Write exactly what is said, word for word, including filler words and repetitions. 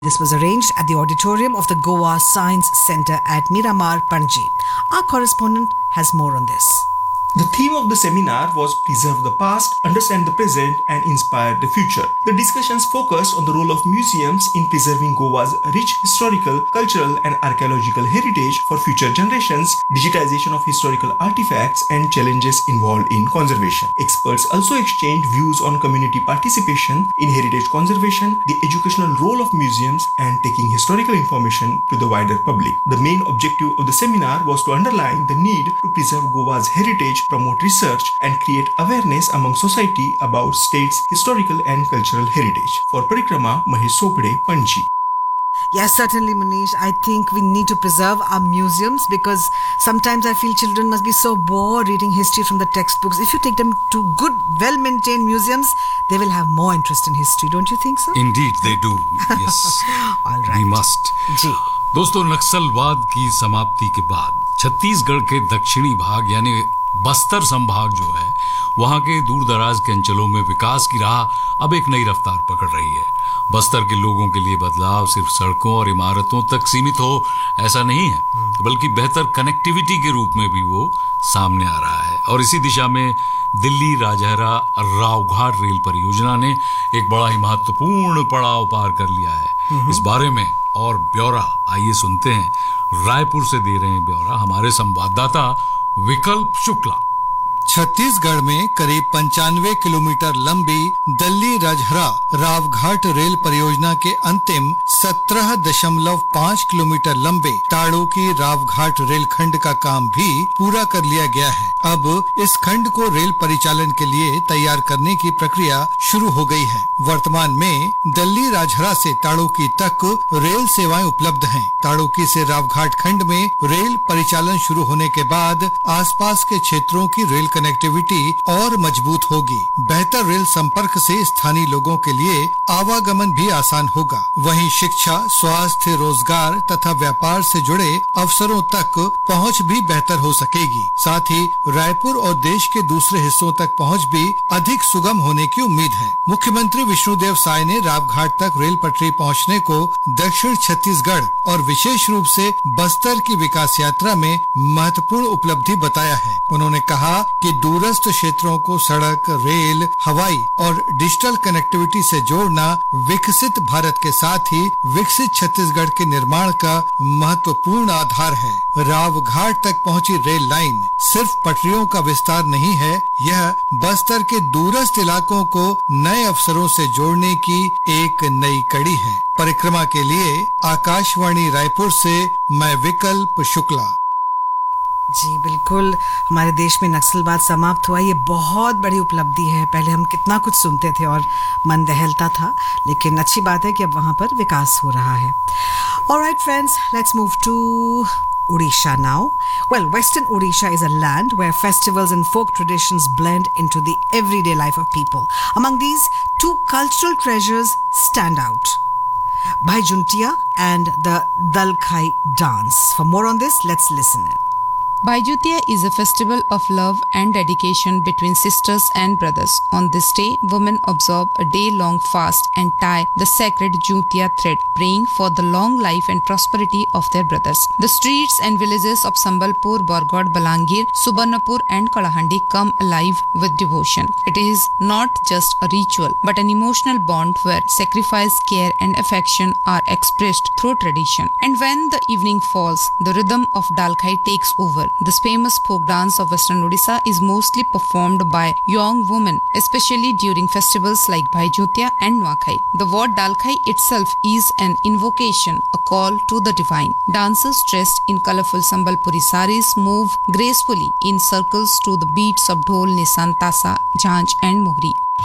This was arranged at the auditorium of the Goa Science Centre at Miramar, Panaji. Our correspondent has more on this. The theme of the seminar was Preserve the Past, Understand the Present and Inspire the Future. The discussions focused on the role of museums in preserving Goa's rich historical, cultural and archaeological heritage for future generations, digitization of historical artifacts and challenges involved in conservation. Experts also exchanged views on community participation in heritage conservation, the educational role of museums and taking historical information to the wider public. The main objective of the seminar was to underline the need to preserve Goa's heritage, promote research and create awareness among society about state's historical and cultural heritage. For Parikrama, Mahesh Sopade, Panaji. Yes, certainly, Manish. I think we need to preserve our museums because sometimes I feel children must be so bored reading history from the textbooks. If you take them to good, well-maintained museums, they will have more interest in history. Don't you think so? Indeed, they do. Yes. All right. We must. जी. दोस्तों, नक्सलवाद की समाप्ति के बाद छत्तीसगढ़ के दक्षिणी भाग यानी बस्तर संभाग जो है वहां के दूर दराज के अंचलों में विकास की राह अब एक नई रफ्तार पकड़ रही है. बस्तर के लोगों के लिए बदलाव सिर्फ सड़कों और इमारतों तक सीमित हो ऐसा नहीं है, बल्कि बेहतर कनेक्टिविटी के रूप में भी वो सामने आ रहा है. और इसी दिशा में दिल्ली राजहरा रावघाट रेल परियोजना ने एक बड़ा ही महत्वपूर्ण पड़ाव पार कर लिया है. इस बारे में और ब्यौरा आइए सुनते हैं. रायपुर से दे रहे हैं ब्यौरा हमारे संवाददाता विकल्प शुक्ला. छत्तीसगढ़ में करीब पंचानवे किलोमीटर लंबी दिल्ली राजहरा रावघाट रेल परियोजना के अंतिम सत्रह दशमलव पाँच किलोमीटर लंबे ताड़ो की रावघाट रेल खंड का काम भी पूरा कर लिया गया है. अब इस खंड को रेल परिचालन के लिए तैयार करने की प्रक्रिया शुरू हो गई है. वर्तमान में दिल्ली राजहरा से ताड़ोकी तक रेल सेवाएं उपलब्ध हैं. ताड़ोकी से रावघाट खंड में रेल परिचालन शुरू होने के बाद आसपास के क्षेत्रों की रेल कनेक्टिविटी और मजबूत होगी. बेहतर रेल संपर्क से स्थानीय लोगों के लिए आवागमन भी आसान होगा. वहीं शिक्षा, स्वास्थ्य, रोजगार तथा व्यापार से जुड़े अवसरों तक पहुंच भी बेहतर हो सकेगी. साथ ही रायपुर और देश के दूसरे हिस्सों तक पहुंच भी अधिक सुगम होने की उम्मीद है. मुख्यमंत्री विष्णुदेव साय ने रावघाट तक रेल पटरी पहुंचने को दक्षिण छत्तीसगढ़ और विशेष रूप से बस्तर की विकास यात्रा में महत्वपूर्ण उपलब्धि बताया है. उन्होंने कहा कि दूरस्थ क्षेत्रों को सड़क, रेल, हवाई और डिजिटल कनेक्टिविटी से जोड़ना विकसित भारत के साथ ही विकसित छत्तीसगढ़ के निर्माण का महत्वपूर्ण आधार है. रावघाट तक पहुंची रेल लाइन सिर्फ पटरियों का विस्तार नहीं है, यह बस्तर के दूरस्थ इलाकों को नए अवसरों से जोड़ने की एक नई कड़ी है. परिक्रमा के लिए आकाशवाणी रायपुर से मैं विकल्प शुक्ला. जी बिल्कुल. हमारे देश में नक्सलवाद समाप्त हुआ, ये बहुत बड़ी उपलब्धि है. पहले हम कितना कुछ सुनते थे और मन दहलता था, लेकिन अच्छी बात है कि अब वहाँ पर विकास हो रहा है. Alright friends, let's move to Odisha now. Well, Western Odisha is a land where festivals and folk traditions blend into the everyday life of people. Among these, two cultural treasures stand out: Bhaijuntia and the Dalkai dance. For more on this, let's listen in. Bhaijuntia is a festival of love and dedication between sisters and brothers. On this day, women observe a day-long fast and tie the sacred Juntia thread, praying for the long life and prosperity of their brothers. The streets and villages of Sambalpur, Bargod, Balangir, Subarnapur and Kalahandi come alive with devotion. It is not just a ritual, but an emotional bond where sacrifice, care and affection are expressed through tradition. And when the evening falls, the rhythm of Dalkai takes over. This famous folk dance of Western Odisha is mostly performed by young women, especially during festivals like Bhaijuntia and Nuakhai. The word Dalkai itself is an invocation, a call to the divine. Dancers dressed in colorful Sambalpuri saris move gracefully in circles to the beats of dhol, nisan, tasa, jhanj and mohri.